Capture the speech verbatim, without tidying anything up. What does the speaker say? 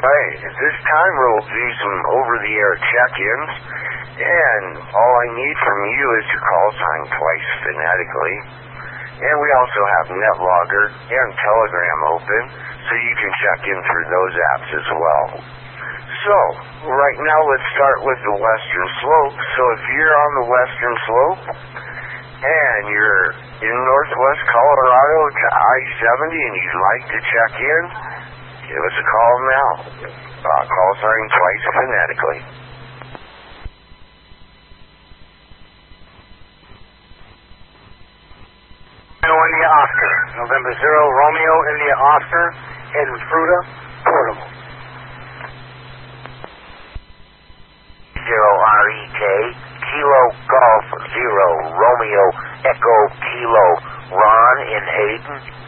Right. At this time, we'll do some over-the-air check-ins, and all I need from you is your call sign twice phonetically. And we also have NetLogger and Telegram open, so you can check in through those apps as well. So, right now let's start with the Western Slope. So if you're on the Western Slope, and you're in Northwest Colorado to I seventy and you'd like to check in, give us a call now. Uh, call sign twice phonetically. India Oscar. November zero, Romeo India Oscar, heading Fruta, portable. Zero R E K, Kilo Golf Zero, Romeo Echo Kilo, Ron in Hayden.